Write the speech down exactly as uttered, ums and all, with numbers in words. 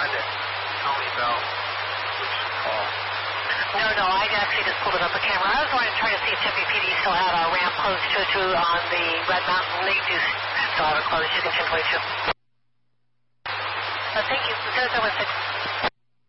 trying to tell me about which call. No, no, I actually just pulled it up the camera. I was wanting to try to see if Tempe P D still had a ramp closed to it too on the Red Mountain. They do still have it closed. You can ten twenty-two. Uh, thank you. zero zero one six.